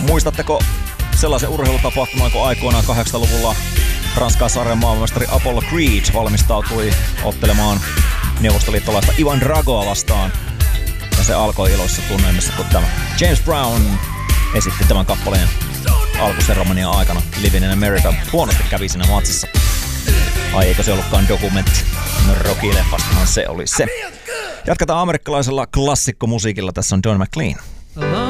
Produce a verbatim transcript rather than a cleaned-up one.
Muistatteko sellaisen urheilutapahtuman, kun aikoinaan kahdeksankymmentäluvulla Ranskan sarjan maailmanmestari Apollo Creed valmistautui ottelemaan neuvostoliittolaista Ivan Dragoa vastaan. Ja se alkoi iloissa tunnelmissa, kun tämä James Brown esitti tämän kappaleen alkuseremonian aikana Living in America. Huonosti kävi siinä matsissa. Ai eikö se ollutkaan dokumentti? No Rocky-leffastahan se oli se. Jatketaan amerikkalaisella klassikkomusiikilla. Tässä on Don McLean.